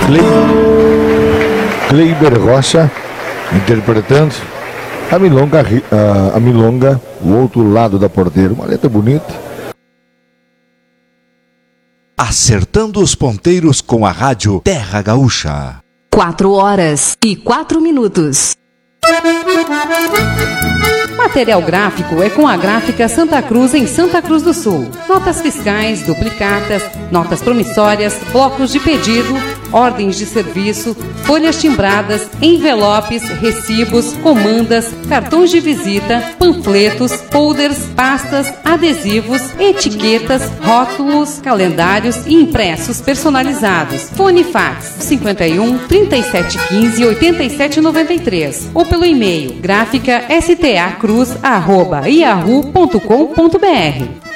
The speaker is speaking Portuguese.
Kleiber Rocha, interpretando a Milonga, o outro lado da porteira. Uma letra bonita. Acertando os ponteiros com a rádio Terra Gaúcha. 4h04. Material gráfico é com a Gráfica Santa Cruz, em Santa Cruz do Sul. Notas fiscais, duplicatas, notas promissórias, blocos de pedido, ordens de serviço, folhas timbradas, envelopes, recibos, comandas, cartões de visita, panfletos, folders, pastas, adesivos, etiquetas, rótulos, calendários e impressos personalizados. Fone fax 51 3715 8793 ou pelo e-mail gráficastacruz@yahoo.com.br.